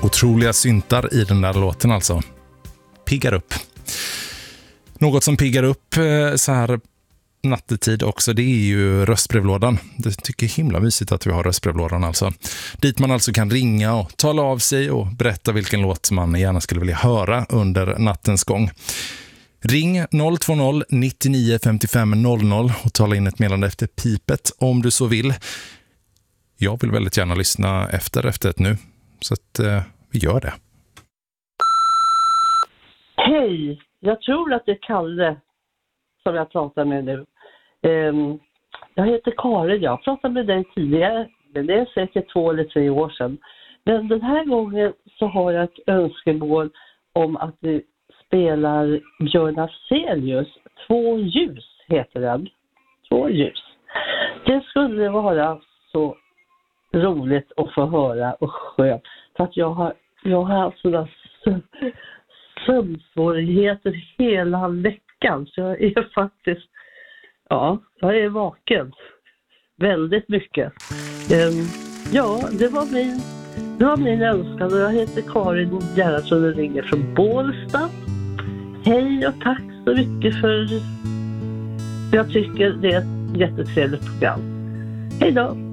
Otroliga syntar i den där låten alltså. Piggar upp. Något som piggar upp så här nattetid också, det är ju röstbrevlådan. Det tycker jag är himla mysigt att vi har röstbrevlådan alltså. Dit man alltså kan ringa och tala av sig och berätta vilken låt man gärna skulle vilja höra under nattens gång. Ring 020 99 55 00 och tala in ett meddelande efter pipet om du så vill. Jag vill väldigt gärna lyssna efter ett nu. Så att vi gör det. Hej, jag tror att det är Kalle som jag pratar med nu. Jag heter Karin, jag pratade med dig tidigare, men det är säkert 2 eller 3 år sedan. Men den här gången så har jag ett önskemål om att vi spelar Björn Afzelius. 2 ljus heter den. 2 ljus. Det skulle vara så roligt att få höra och skönt. För att jag har haft sådana sömnsvårigheter hela veckan. Så jag är faktiskt, jag är vaken. Väldigt mycket. Det var min önskan och jag heter Karin Gerhardsson och ringer från Bålsta. Hej och tack så mycket för jag tycker det är ett jättetrevligt program. Hej då!